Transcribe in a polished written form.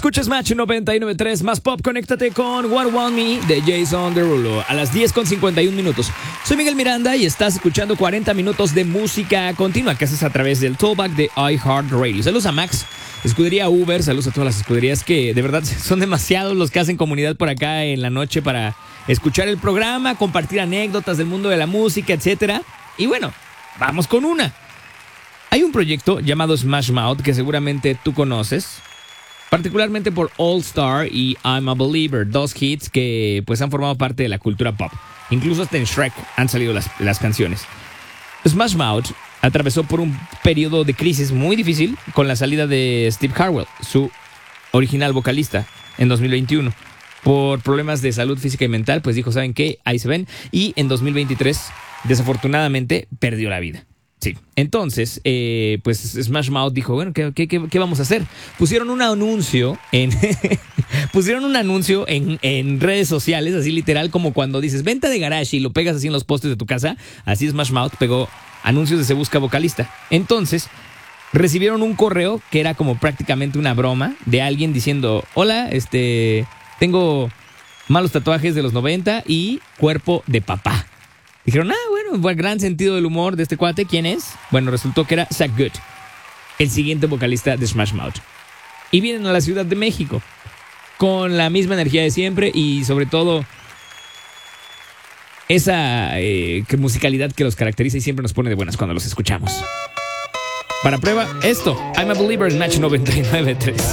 Escuchas Match 99.3, más pop, conéctate con What Want Me de Jason Derulo a las 10:51. Soy Miguel Miranda y estás escuchando 40 minutos de música continua que haces a través del Tollback de iHeartRadio. Saludos a Max, escudería Uber, saludos a todas las escuderías que de verdad son demasiados los que hacen comunidad por acá en la noche para escuchar el programa, compartir anécdotas del mundo de la música, etcétera. Y bueno, vamos con una. Hay un proyecto llamado Smash Mouth que seguramente tú conoces, particularmente por All Star y I'm a Believer, dos hits que pues han formado parte de la cultura pop. Incluso hasta en Shrek han salido las canciones. Smash Mouth atravesó por un periodo de crisis muy difícil con la salida de Steve Harwell, su original vocalista, en 2021. Por problemas de salud física y mental, pues dijo, ¿saben qué? Ahí se ven. Y en 2023, desafortunadamente, perdió la vida. Sí. Entonces, pues Smash Mouth dijo, bueno, ¿qué vamos a hacer? Pusieron un anuncio en redes sociales, así literal, como cuando dices venta de garage y lo pegas así en los postes de tu casa. Así Smash Mouth pegó anuncios de Se Busca Vocalista. Entonces, recibieron un correo que era como prácticamente una broma de alguien diciendo, hola, tengo malos tatuajes de los 90 y cuerpo de papá. Dijeron, bueno, gran sentido del humor de este cuate. ¿Quién es? Bueno, resultó que era Zach Good, el siguiente vocalista de Smash Mouth. Y vienen a la Ciudad de México con la misma energía de siempre y sobre todo esa musicalidad que los caracteriza y siempre nos pone de buenas cuando los escuchamos. Para prueba, esto, I'm a Believer en Match 99.3.